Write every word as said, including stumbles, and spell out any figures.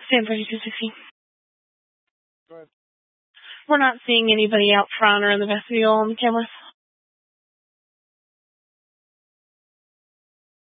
Stand thirty-two sixty. Go ahead. We're not seeing anybody out front or in the vestibule on the cameras.